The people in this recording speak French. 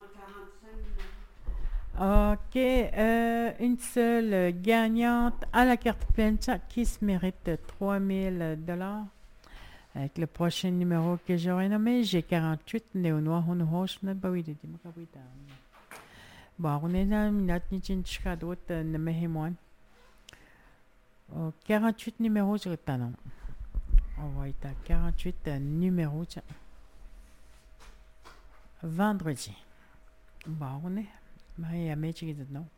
Ok, une seule gagnante à la carte pleine qui se mérite 3000 dollars. Avec le prochain numéro que j'aurais nommé, j'ai 48 néo-noirs, on hoche na bawidi di makawita. Bon, on est dans minute ni chinchka d'autres ne mehemwan. 48 numéros sur le talon. On va être à 48 numéros. Vendredi. Bon, on est. Mais il y a un métier qui dit non.